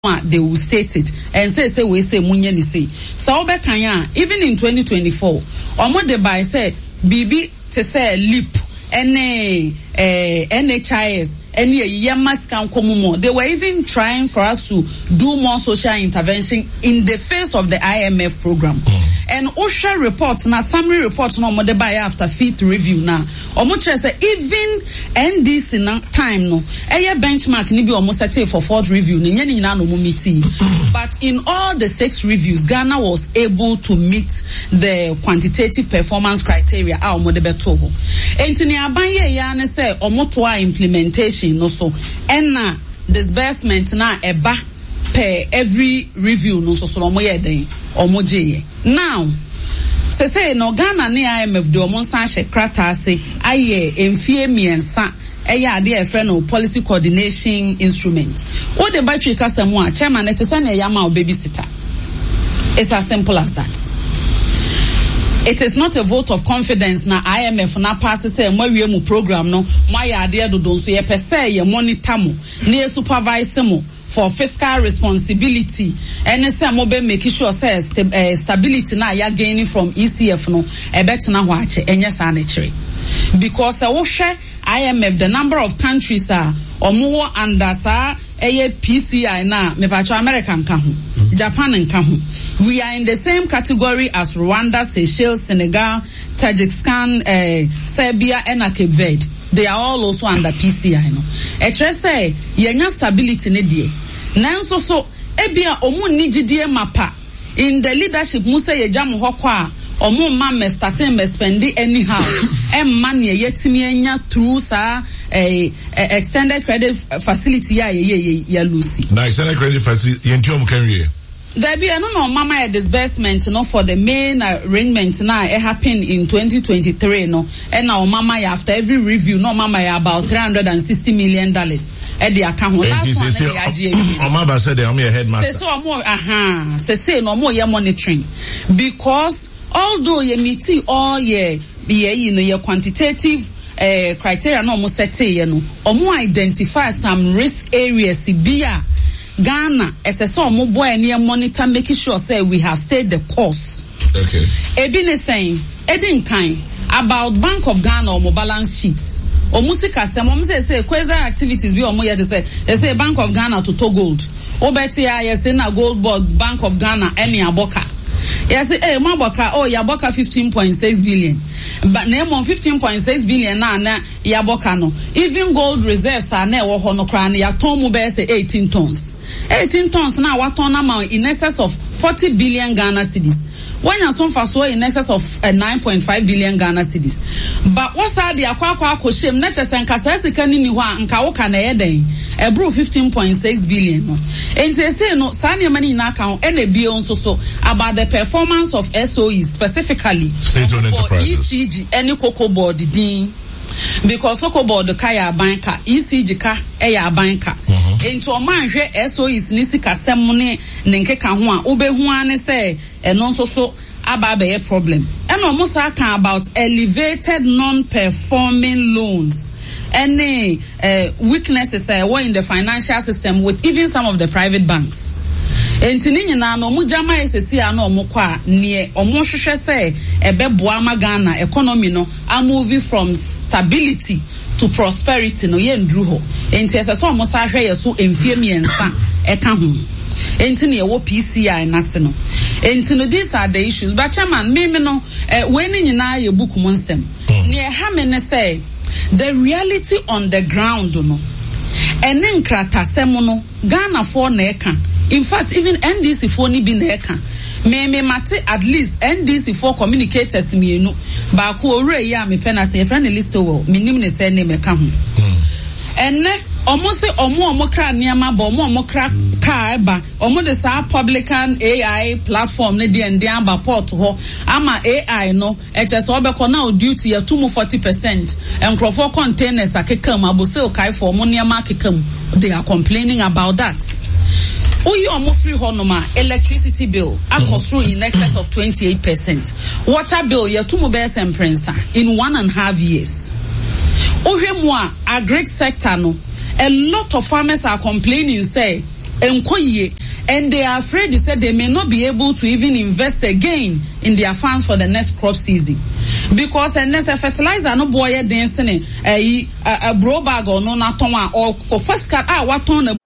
they will state it and say we say munye ni say. So obekanya even in 2024, omo de by say bibi to say lip NHIS any yemas can come more. They were even trying for us to do more social intervention in the face of the IMF program. And OSHA reports now, summary reports no more by after fifth review now. Omoche say even NDC na time no, a benchmark ni be almost set for fourth review. But in all the 6 reviews, Ghana was able to meet the quantitative performance criteria. Entini abanye ya say omotoa implementation no so enna disbursement na eba per every review no so omoye den omoje. Now say no Ghana ne IMF de omonsan hye krata ase aye emfie miensa eya ade e friend no policy coordination instrument. What the battery kasemu a chairman et say na yama babysitter. It's as simple as that. It is not a vote of confidence na IMF na pass say mwawie mu program no mwaya ade dodo so ye pese ye monitor mo na supervise mo for fiscal responsibility and say mo be make sure say stability na ya gaining from ECF no e betena ho ache enye sa na kire because wo hwe IMF the number of countries are omo under sa PCI na me pa America nka ho Japan nka ho. We are in the same category as Rwanda, Seychelles, Senegal, Tajikistan, Serbia, and Cape Verde. They are all also under PCI. No, say yenya stability ne die. Nanso so ebia omu nijidie mapa in the leadership musa ye jam hokwa omu ma me starting me spendi anyhow. Man ye yetimi enya through sa extended credit facility ya Lucy. Na extended credit facility yenti omu kenwe. There be no mama disbursement no for the main arrangement now it happened in 2023 no and now mama after every review no mama about $360 million at the account. Mama said they are me a headmaster. So more say no more ye monitoring because although ye meet all ye your quantitative criteria no almost set you know or more identify some risk areas bia Ghana, as a song, boy, near monitor, making sure say we have stayed the course. Okay. Ebine saying, Edin kind about Bank of Ghana or balance sheets. Or Musika, some say, quasi activities be or more to say, they say Bank of Ghana to gold. Or better, yes, in a gold board, Bank of Ghana, any aboka. Yes, Maboka, oh, Yaboka 15.6 billion. But name on 15.6 billion na Yaboka no. Even gold reserves are now honokrani, ya tomu be say 18 tons. 18 tons now what on amount in excess of 40 billion Ghana cedis. When you son for so in excess of 9.5 billion Ghana cedis. But what's that the akwa koshem not just en kasese kanini wa nka wo kana yeden e bro 15.6 billion no. And say no sani money in account and a bill so about the performance of SOEs specifically state-owned enterprises. ECG any cocoa board din because cocoa board the kaya banka ECG ka eya banka into man hwe SOEs ni sika semune nkeka ho a obehu ane say eno so ababe problem and almost talking about elevated non-performing loans any weaknesses were in the financial system with even some of the private banks. Entini nyina no mu jama esesi ano omukwa nie omohwehwe say ebeboa ma Ghana economy no are moving from stability to prosperity no ye ndru ho enti eseso omosa hwe yeso emfie miensa eka ho enti ne wo PCI nase no enti no these are the issues but chairman me no when nyina ye book mo nsem ne ha me ne say the reality on the ground no ene nkrata sem no Ghana for na eka. In fact, even NDC for ni bi na eka. Me mate at least NDC for communicators me no. Ba ko ore ya me pena say friend list wo. Me nim ne say ne me ka ho. Enne omo se omo kra niama ba omo kra ka eba. Omo de sa publican AI platform ne de ndi aba port ho. Ama AI no e che so obekọ na duty ya 40%. Enkrofo containers akekam abose okai for omo niama akekam. They are complaining about that. Uyi omo free honoma electricity bill across through in excess of 28%. Water bill ya tumu best prensa in 1.5 years. Uye mwa agric sector no, a lot of farmers are complaining say enkoye, and they are afraid they said they may not be able to even invest again in their farms for the next crop season. Because unless a fertilizer no boy dancing a bro bag or no natonwa or first cut what ton